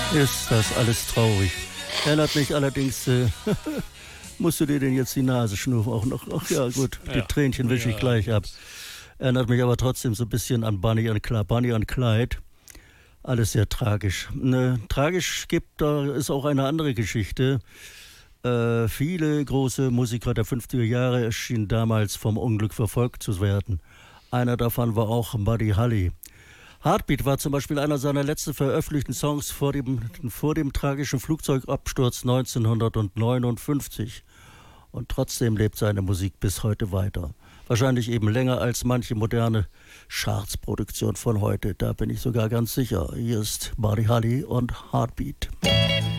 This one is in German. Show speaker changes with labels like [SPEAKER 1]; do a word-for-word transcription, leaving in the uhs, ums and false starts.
[SPEAKER 1] Ist das alles traurig. Erinnert mich allerdings, äh, musst du dir denn jetzt die Nase schnurren auch noch? Ach ja, gut, die
[SPEAKER 2] Ja.
[SPEAKER 1] Tränchen wische ich
[SPEAKER 2] Ja,
[SPEAKER 1] gleich ab. Erinnert mich aber trotzdem so ein bisschen an Bonnie und Clyde. Bonnie und Clyde. Alles sehr tragisch. Ne, tragisch gibt, da ist auch eine andere Geschichte. Äh, viele große Musiker der fünfziger Jahre schienen damals vom Unglück verfolgt zu werden. Einer davon war auch Buddy Holly. Heartbeat war zum Beispiel einer seiner letzten veröffentlichten Songs vor dem, vor dem tragischen Flugzeugabsturz neunzehnhundertneunundfünfzig. Und trotzdem lebt seine Musik bis heute weiter. Wahrscheinlich eben länger als manche moderne Chartsproduktion von heute. Da bin ich sogar ganz sicher. Hier ist Buddy Holly und Heartbeat.